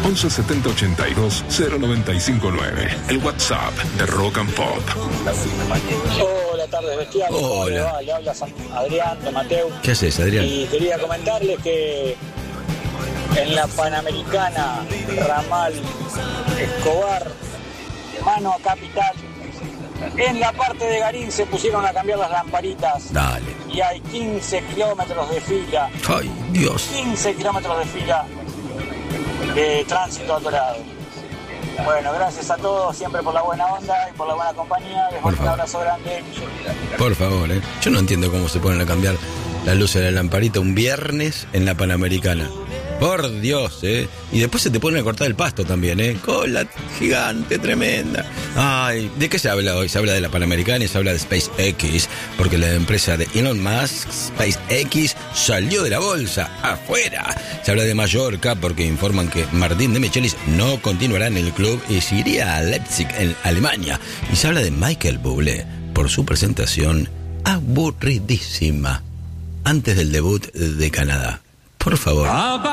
11 70 82 0959. El WhatsApp de Rock and Pop. Hola, tardes bestiales. Hola. Le habla Adrián de Mateo. ¿Qué haces, Adrián? Y quería comentarles que en la Panamericana Ramal Escobar, mano a Capital, en la parte de Garín se pusieron a cambiar las lamparitas. Dale. Y hay 15 kilómetros de fila. Ay, Dios. 15 kilómetros de fila de tránsito atorado. Bueno, gracias a todos siempre por la buena onda y por la buena compañía. Les mando un abrazo grande. Por favor, yo no entiendo cómo se ponen a cambiar las luces de la lamparita un viernes en la Panamericana. Por Dios, Y después se te ponen a cortar el pasto también, Cola gigante, tremenda. Ay, ¿de qué se habla hoy? Se habla de la Panamericana y se habla de SpaceX, porque la empresa de Elon Musk, SpaceX, salió de la bolsa, afuera. Se habla de Mallorca, porque informan que Martín de Michelis no continuará en el club y se iría a Leipzig, en Alemania. Y se habla de Michael Bublé, por su presentación aburridísima, antes del debut de Canadá. Por favor.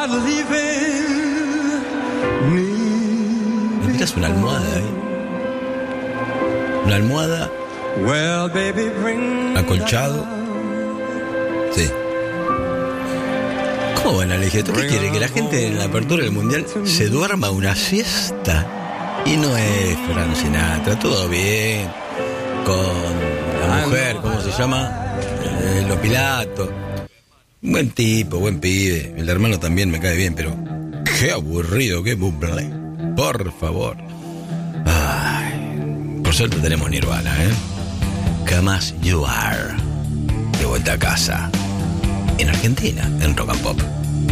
¿Me tiras una almohada, Una almohada. Acolchado. Sí. ¿Cómo van a elegir? ¿Tú qué quiere? ¿Que la gente en la apertura del mundial se duerma una siesta? Y no es Frank Sinatra. Todo bien. Con la mujer, ¿cómo se llama? Los Pilatos. Buen tipo, buen pibe. El hermano también me cae bien, pero qué aburrido, qué Bublé. Por favor. Ay, por suerte tenemos Nirvana, Come As You Are. De vuelta a casa. En Argentina, en Rock and Pop.